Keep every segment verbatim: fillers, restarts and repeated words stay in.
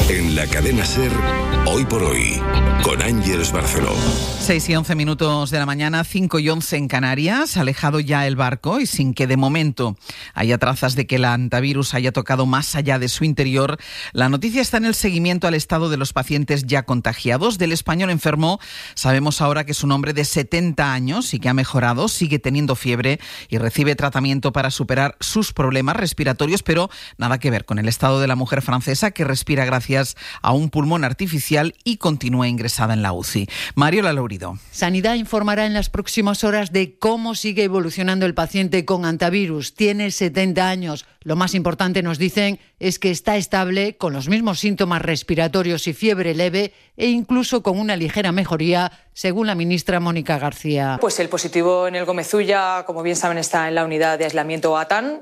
En la cadena SER, Hoy por Hoy, con Ángeles Barceló. seis y once minutos de la mañana, cinco y once en Canarias, alejado ya el barco y sin que de momento haya trazas de que el hantavirus haya tocado más allá de su interior, la noticia está en el seguimiento al estado de los pacientes ya contagiados. Del español enfermo sabemos ahora que es un hombre de setenta años y que ha mejorado, sigue teniendo fiebre y recibe tratamiento para superar sus problemas respiratorios, pero nada que ver con el estado de la mujer francesa que respira gracias a un pulmón artificial y continúa ingresada en la U C I. Mariola Lourido. Sanidad informará en las próximas horas de cómo sigue evolucionando el paciente con hantavirus. Tiene setenta años. Lo más importante, nos dicen, es que está estable, con los mismos síntomas respiratorios y fiebre leve e incluso con una ligera mejoría, según la ministra Mónica García. Pues el positivo en el Gómez Ulla, como bien saben, está en la unidad de aislamiento A T A N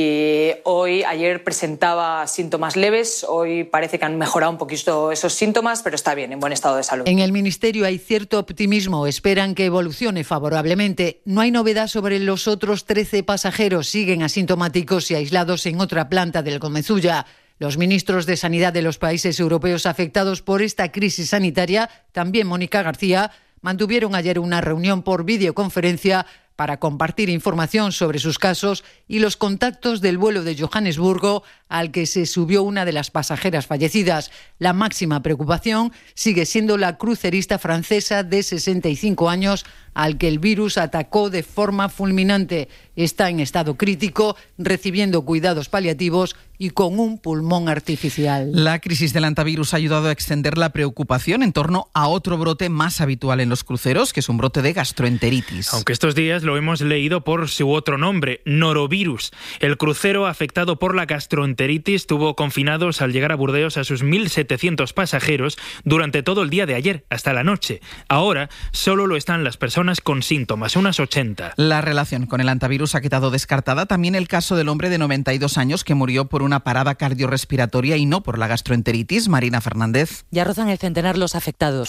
y hoy, ayer presentaba síntomas leves, hoy parece que han mejorado un poquito esos síntomas, pero está bien, en buen estado de salud. En el Ministerio hay cierto optimismo, esperan que evolucione favorablemente. No hay novedad sobre los otros trece pasajeros, siguen asintomáticos y aislados en otra planta del Gómez Ulla. Los ministros de Sanidad de los países europeos afectados por esta crisis sanitaria, también Mónica García, mantuvieron ayer una reunión por videoconferencia para compartir información sobre sus casos y los contactos del vuelo de Johannesburgo al que se subió una de las pasajeras fallecidas. La máxima preocupación sigue siendo la crucerista francesa de sesenta y cinco años al que el virus atacó de forma fulminante. Está en estado crítico, recibiendo cuidados paliativos y con un pulmón artificial. La crisis del hantavirus ha ayudado a extender la preocupación en torno a otro brote más habitual en los cruceros, que es un brote de gastroenteritis. Aunque estos días lo hemos leído por su otro nombre, norovirus. El crucero afectado por la gastroenteritis tuvo confinados al llegar a Burdeos a sus mil setecientos pasajeros durante todo el día de ayer, hasta la noche. Ahora solo lo están las personas con síntomas, unas ochenta. La relación con el hantavirus ha quedado descartada. También el caso del hombre de noventa y dos años que murió por una parada cardiorrespiratoria y no por la gastroenteritis. Marina Fernández. Ya rozan el centenar los afectados.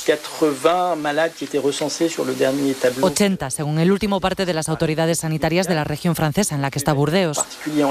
ochenta, según el último parte de las autoridades sanitarias de la región francesa en la que está Burdeos.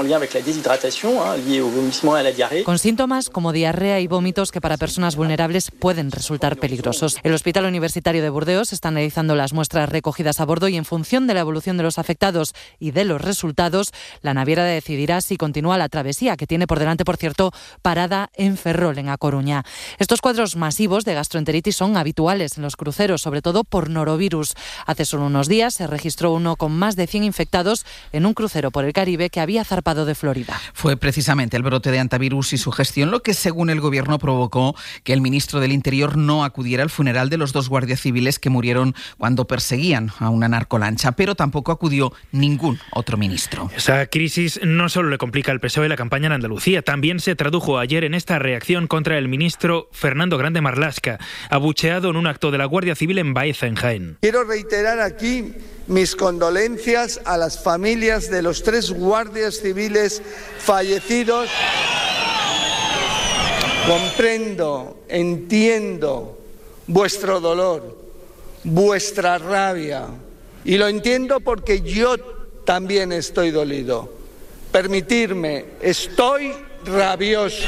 Con síntomas como diarrea y vómitos que para personas vulnerables pueden resultar peligrosos. El Hospital Universitario de Burdeos está analizando las muestras recogidas a bordo y en función de la evolución de los afectados y de los resultados, la naviera decidirá si continúa la travesía, que tiene por delante, por cierto, parada en Ferrol, en A Coruña. Estos cuadros masivos de gastroenteritis son habituales en los cruceros, sobre todo por norovirus. Hace solo unos días se registró uno con más de cien infectados en un crucero por el Caribe que había zarpado de Florida. Fue precisamente el brote de hantavirus y su gestión lo que, según el gobierno, provocó que el ministro del Interior no acudiera al funeral de los dos guardias civiles que murieron cuando perseguían a una narcolancha, pero tampoco acudió ningún otro ministro. Esa crisis no solo le complica al P S O E la campaña en Andalucía, también se tradujo ayer en esta reacción contra el ministro Fernando Grande Marlaska, abucheado en un acto de la Guardia Civil en Baeza, en Jaén. Quiero reiterar aquí mis condolencias a las familias de los tres guardias civiles fallecidos. Comprendo, entiendo vuestro dolor, vuestra rabia, y lo entiendo porque yo también estoy dolido. Permitidme, estoy rabioso.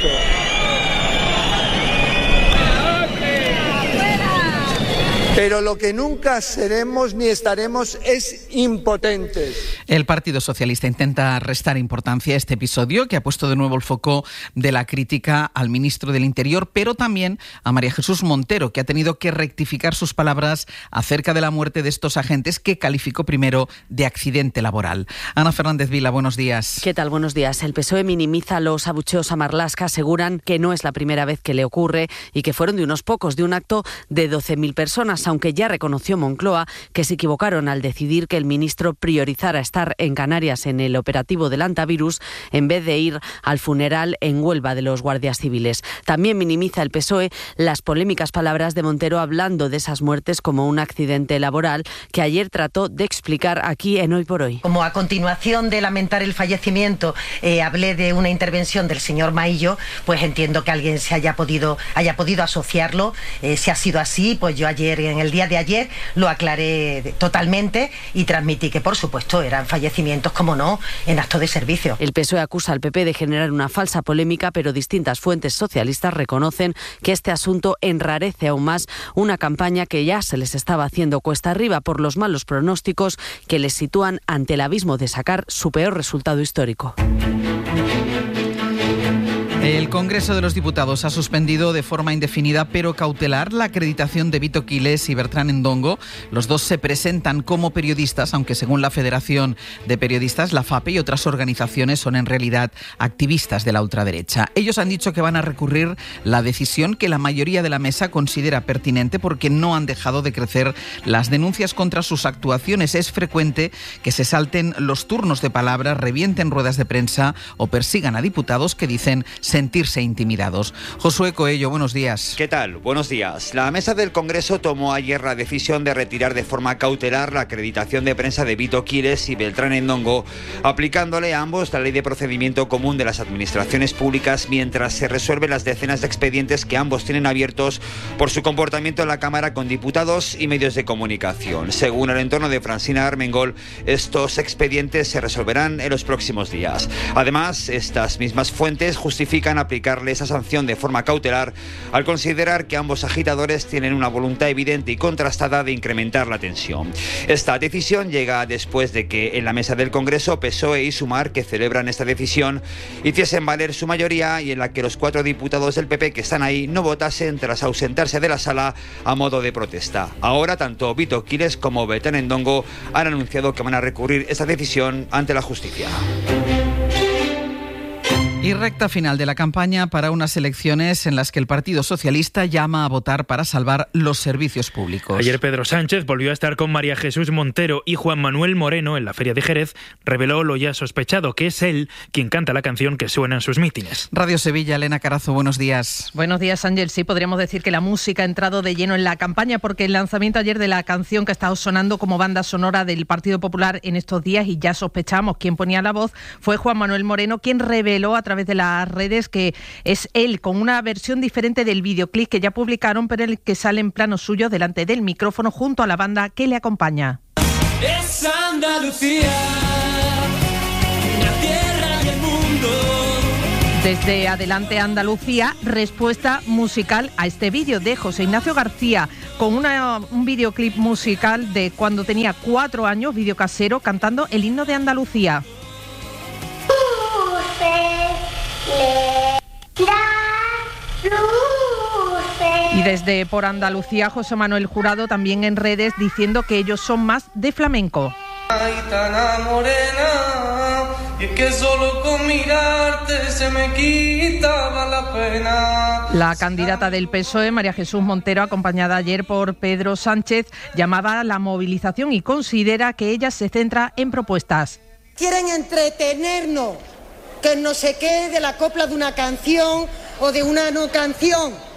Pero lo que nunca seremos ni estaremos es impotentes. El Partido Socialista intenta restar importancia a este episodio, que ha puesto de nuevo el foco de la crítica al ministro del Interior, pero también a María Jesús Montero, que ha tenido que rectificar sus palabras acerca de la muerte de estos agentes, que calificó primero de accidente laboral. Ana Fernández Vila, buenos días. ¿Qué tal? Buenos días. El P S O E minimiza los abucheos a Marlaska, aseguran que no es la primera vez que le ocurre y que fueron de unos pocos, de un acto de doce mil personas, aunque ya reconoció Moncloa que se equivocaron al decidir que el ministro priorizara estar en Canarias en el operativo del hantavirus en vez de ir al funeral en Huelva de los guardias civiles. También minimiza el P S O E las polémicas palabras de Montero hablando de esas muertes como un accidente laboral, que ayer trató de explicar aquí en Hoy por Hoy. Como a continuación de lamentar el fallecimiento eh, hablé de una intervención del señor Maillo, pues entiendo que alguien se haya podido, haya podido asociarlo. Eh, si ha sido así, pues yo ayer en el día de ayer lo aclaré totalmente y transmití que, por supuesto, eran fallecimientos, como no, en acto de servicio. El P S O E acusa al P P de generar una falsa polémica, pero distintas fuentes socialistas reconocen que este asunto enrarece aún más una campaña que ya se les estaba haciendo cuesta arriba por los malos pronósticos que les sitúan ante el abismo de sacar su peor resultado histórico. El Congreso de los Diputados ha suspendido de forma indefinida pero cautelar la acreditación de Vito Quiles y Bertrán Endongo. Los dos se presentan como periodistas, aunque según la Federación de Periodistas, la FAPE y otras organizaciones son en realidad activistas de la ultraderecha. Ellos han dicho que van a recurrir la decisión que la mayoría de la mesa considera pertinente porque no han dejado de crecer las denuncias contra sus actuaciones. Es frecuente que se salten los turnos de palabra, revienten ruedas de prensa o persigan a diputados que dicen sentirse intimidados. Josué Coello, buenos días. ¿Qué tal? Buenos días. La mesa del Congreso tomó ayer la decisión de retirar de forma cautelar la acreditación de prensa de Vito Quiles y Beltrán Endongo, aplicándole a ambos la ley de procedimiento común de las administraciones públicas mientras se resuelven las decenas de expedientes que ambos tienen abiertos por su comportamiento en la Cámara con diputados y medios de comunicación. Según el entorno de Francina Armengol, estos expedientes se resolverán en los próximos días. Además, estas mismas fuentes justifican aplicarle esa sanción de forma cautelar al considerar que ambos agitadores tienen una voluntad evidente y contrastada de incrementar la tensión. Esta decisión llega después de que en la mesa del Congreso P S O E y Sumar, que celebran esta decisión, hiciesen valer su mayoría y en la que los cuatro diputados del P P que están ahí no votasen tras ausentarse de la sala a modo de protesta. Ahora tanto Vito Quiles como Beltrán Endongo han anunciado que van a recurrir esta decisión ante la justicia. Y recta final de la campaña para unas elecciones en las que el Partido Socialista llama a votar para salvar los servicios públicos. Ayer Pedro Sánchez volvió a estar con María Jesús Montero y Juan Manuel Moreno en la Feria de Jerez reveló lo ya sospechado, que es él quien canta la canción que suena en sus mítines. Radio Sevilla, Elena Carazo, buenos días. Buenos días, Ángel. Sí, podríamos decir que la música ha entrado de lleno en la campaña porque el lanzamiento ayer de la canción que ha estado sonando como banda sonora del Partido Popular en estos días y ya sospechamos quién ponía la voz, fue Juan Manuel Moreno quien reveló a través de las redes que es él con una versión diferente del videoclip que ya publicaron, pero el que sale en plano suyo delante del micrófono junto a la banda que le acompaña. Es Andalucía, la tierra y el mundo. Desde Adelante Andalucía, respuesta musical a este vídeo de José Ignacio García, con una, un videoclip musical de cuando tenía cuatro años, vídeo casero, cantando el himno de Andalucía. Y desde Por Andalucía, José Manuel Jurado también en redes diciendo que ellos son más de flamenco. Aitana morena, y es que solo con mirarte se me quitaba la pena. La candidata del P S O E, María Jesús Montero, acompañada ayer por Pedro Sánchez, llamaba a la movilización y considera que ella se centra en propuestas. Quieren entretenernos, que no se quede de la copla de una canción o de una no canción.